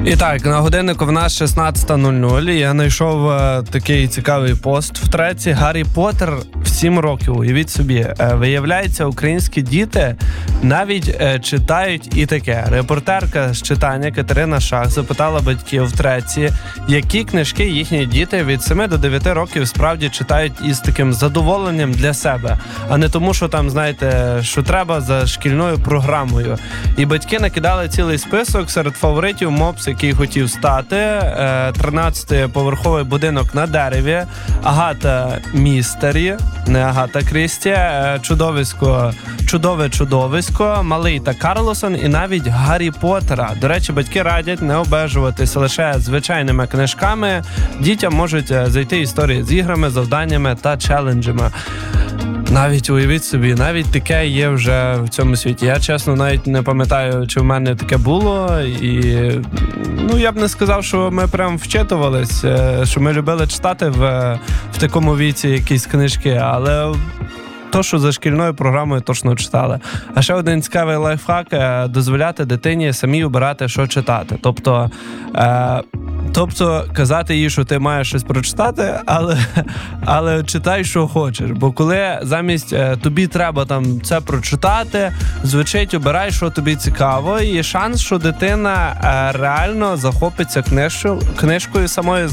І так, на годиннику в нас 16:00. Я знайшов такий цікавий пост в треці. Гаррі Поттер в 7 років, уявіть собі. Виявляється, українські діти навіть читають і таке. Репортерка з читання Катерина Шах запитала батьків в треці, які книжки їхні діти від 7 до 9 років справді читають із таким задоволенням для себе, а не тому, що там, знаєте, що треба за шкільною програмою. І батьки накидали цілий список серед фаворитів «Мопс, який хотів стати», 13-поверховий будинок на дереві, Агата Містері, не Агата Крісті, Чудове чудовисько, Малий та Карлосон і навіть Гаррі Поттера. До речі, батьки радять не обмежуватися лише звичайними книжками. Дітям можуть зайти історії з іграми, завданнями та челенджами. Навіть, уявіть собі, навіть таке є вже в цьому світі. Я, чесно, навіть не пам'ятаю, чи в мене таке було. І, я б не сказав, що ми прям вчитувались, що ми любили читати в такому віці якісь книжки, але то, що за шкільною програмою точно читали. А ще один цікавий лайфхак – дозволяти дитині самій обирати, що читати. Тобто казати їй, що ти маєш щось прочитати, але читай, що хочеш. Бо коли замість тобі треба там це прочитати, звучить, обирай, що тобі цікаво, і є шанс, що дитина реально захопиться книжкою самою